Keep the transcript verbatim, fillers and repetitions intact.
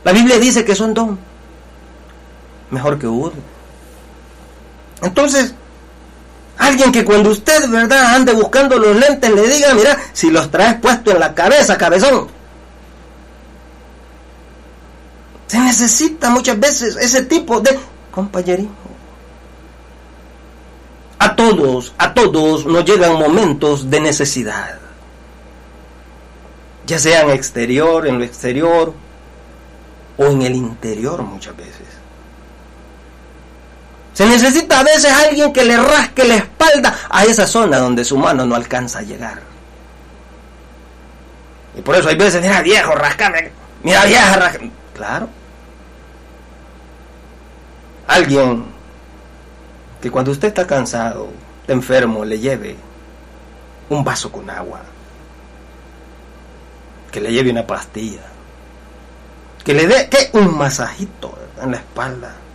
La Biblia dice que son dos. Mejor que uno. Entonces, alguien que cuando usted, ¿verdad?, ande buscando los lentes, le diga, mira, si los traes puestos en la cabeza, cabezón. Se necesita muchas veces ese tipo de compañerismo. A todos, a todos nos llegan momentos de necesidad. Ya sea en exterior, en lo exterior, o en el interior muchas veces. Se necesita a veces alguien que le rasque la espalda a esa zona donde su mano no alcanza a llegar. Y por eso hay veces, mira viejo, rascame, mira vieja, rascame. Claro. Alguien que cuando usted está cansado, está enfermo, le lleve un vaso con agua, que le lleve una pastilla, que le dé ¿qué? un masajito en la espalda.